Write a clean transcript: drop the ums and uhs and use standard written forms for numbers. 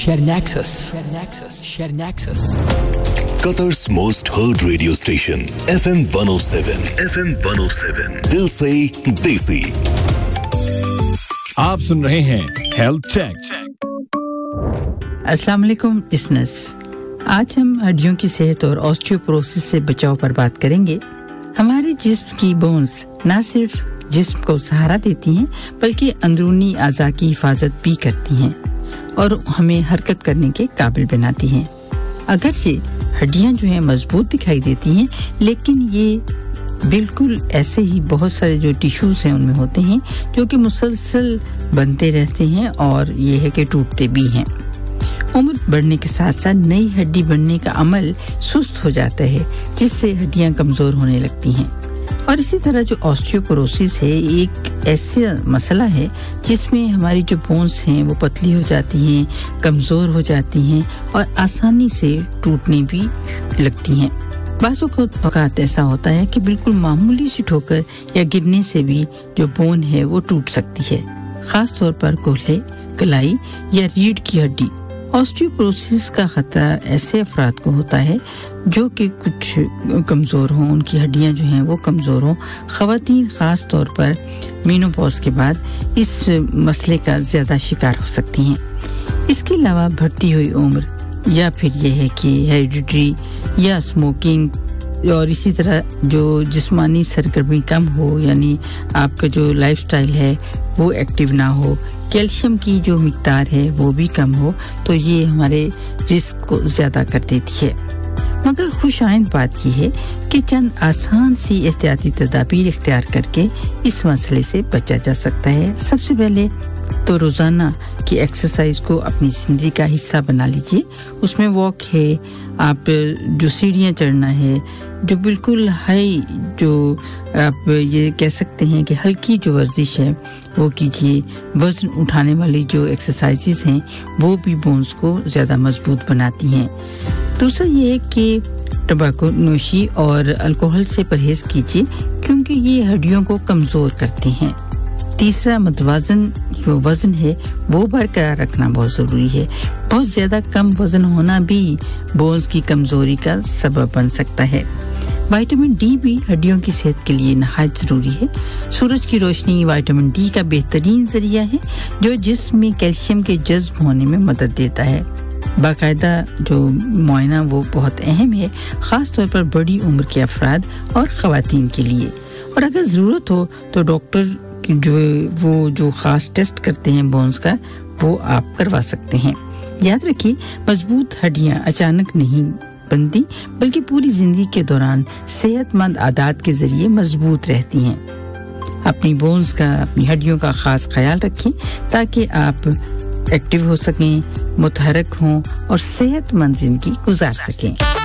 Nexus. Qatar's most heard radio station, FM 107. Dil se desi. आप सुन रहे हैं health check. अस्सलाम वालेकुम लिसनर्स, आज हम हड्डियों की सेहत और ऑस्टियोपोरोसिस से बचाव पर बात करेंगे। हमारे जिस्म की बोन्स न सिर्फ जिस्म को सहारा देती हैं बल्कि अंदरूनी अज़ा की हिफाजत भी करती हैं और हमें हरकत करने के काबिल बनाती हैं। अगरचे हड्डियां जो हैं मजबूत दिखाई देती हैं, लेकिन ये बिल्कुल ऐसे ही बहुत सारे जो टिश्यूज हैं उनमें होते हैं जो कि मुसलसल बनते रहते हैं और ये है कि टूटते भी हैं। उम्र बढ़ने के साथ साथ नई हड्डी बनने का अमल सुस्त हो जाता है, जिससे हड्डियां कमज़ोर होने लगती हैं। और इसी तरह जो ऑस्टियोपोरोसिस है एक ऐसा मसला है जिसमें हमारी जो बोन्स हैं वो पतली हो जाती हैं, कमज़ोर हो जाती हैं और आसानी से टूटने भी लगती हैं। बाज़ औक़ात ऐसा होता है कि बिल्कुल मामूली सी ठोकर या गिरने से भी जो बोन है वो टूट सकती है, ख़ास तौर पर कोल्हे, कलाई या रीढ़ की हड्डी। ऑस्टियोपोरोसिस का खतरा ऐसे अफराद को होता है जो कि कुछ कमज़ोर हों, उनकी हड्डियां जो हैं वो कमज़ोर हों। ख़वातीन ख़ास तौर पर मेनोपॉज़ के बाद इस मसले का ज़्यादा शिकार हो सकती हैं। इसके अलावा बढ़ती हुई उम्र या फिर यह है कि हेरिडिटरी या स्मोकिंग और इसी तरह जो जिस्मानी सरगर्मी कम हो, यानी आपका जो लाइफस्टाइल है वो एक्टिव ना हो, कैल्शियम की जो मिकदार है वो भी कम हो, तो ये हमारे रिस्क को ज़्यादा कर देती है। मगर खुशाइंद बात यह है कि चंद आसान सी एहतियाती तदाबीर इख्तियार करके इस मसले से बचा जा सकता है। सबसे पहले तो रोज़ाना की एक्सरसाइज को अपनी ज़िंदगी का हिस्सा बना लीजिए। उसमें वॉक है, आप जो सीढ़ियाँ चढ़ना है, जो बिल्कुल हाई जो आप ये कह सकते हैं कि हल्की जो वर्जिश है वो कीजिए। वज़न उठाने वाली जो एक्सरसाइजेस हैं वो भी बोन्स को ज़्यादा मजबूत बनाती हैं। दूसरा ये है कि टबैको नोशी और अल्कोहल से परहेज़ कीजिए क्योंकि ये हड्डियों को कमज़ोर करते हैं। तीसरा मतवाज़न जो वज़न है वो बरकरार रखना बहुत ज़रूरी है। बहुत ज़्यादा कम वज़न होना भी बोन्स की कमज़ोरी का सबब बन सकता है। विटामिन डी भी हड्डियों की सेहत के लिए नहायत ज़रूरी है। सूरज की रोशनी विटामिन डी का बेहतरीन ज़रिया है जो जिस्म में कैल्शियम के जज़्ब होने में मदद देता है। बाकायदा जो मुआयना वो बहुत अहम है, ख़ास तौर पर बड़ी उम्र के अफराद और ख़वातीन के लिए। और अगर ज़रूरत हो तो डॉक्टर जो ख़ास टेस्ट करते हैं बोन्स का वो आप करवा सकते हैं। याद रखिए, मजबूत हड्डियाँ अचानक नहीं बनती बल्कि पूरी ज़िंदगी के दौरान सेहतमंद आदत के ज़रिए मजबूत रहती हैं। अपनी बोन्स का, अपनी हड्डियों का ख़ास ख्याल रखें ताकि आप एक्टिव हो सकें, मुतहरक हों और सेहतमंद ज़िंदगी गुजार सकें।